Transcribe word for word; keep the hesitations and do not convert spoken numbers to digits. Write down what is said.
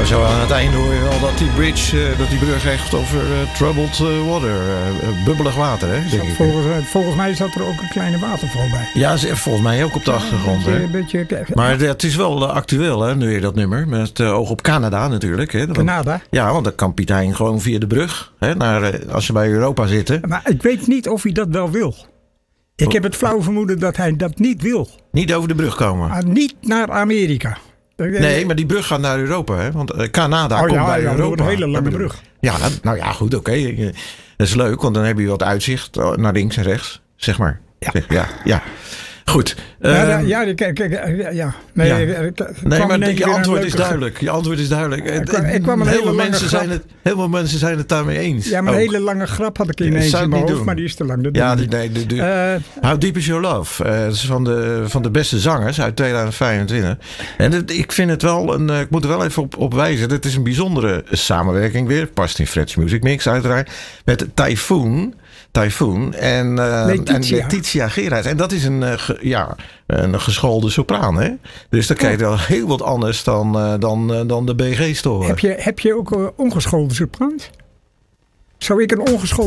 zo aan het einde hoor je wel dat die bridge, uh, dat die brug echt over uh, troubled uh, water, uh, bubbelig water, hè? Denk ik. Volgens, volgens mij zat er ook een kleine waterval bij. Ja, volgens mij ook op de achtergrond. Ja, hè? een beetje, een beetje, maar het is wel uh, actueel, hè, nu je dat nummer. Met uh, oog op Canada natuurlijk. Hè? Canada? Ja, want dan kan Piet Hein gewoon via de brug, hè, naar, uh, als ze bij Europa zitten. Maar ik weet niet of hij dat wel wil. Ik heb het flauw vermoeden dat hij dat niet wil. Niet over de brug komen? Maar niet naar Amerika. Nee, maar die brug gaat naar Europa, hè? Want uh, Canada oh, komt ja, bij ja, Europa. Een hele lange brug. Ja, nou, nou ja, goed, oké. Okay. Dat is leuk, want dan heb je wat uitzicht naar links en rechts, zeg maar. Ja, ja, ja. Goed. Ja, uh, ja, kijk, kijk, ja. Nee, ja. Ik, nee maar je antwoord is duidelijk. Je antwoord is duidelijk. Ik kwam, ik kwam een heel, hele veel mensen grap. zijn het, heel veel mensen zijn het daarmee eens. Ja, maar een hele lange grap had ik ineens in mijn hoofd, maar die is te lang. Ja, die, nee, de, de, uh, How Deep Is Your Love? Uh, dat is van de, van de beste zangers uit tweeduizend vijfentwintig. En het, ik vind het wel, een, uh, ik moet er wel even op, op wijzen. Het is een bijzondere samenwerking weer. Past in Fred's Music Mix uiteraard. Met Typhoon. Typhoon en, uh, Letitia. en Letitia Gerards. En dat is een, uh, ge, ja, een geschoolde sopraan. Hè? Dus dan krijg je wel heel wat anders dan, uh, dan, uh, dan de B G-storen. Heb je, heb je ook uh, ongeschoolde sopraans? Zou ik een ongeschoolde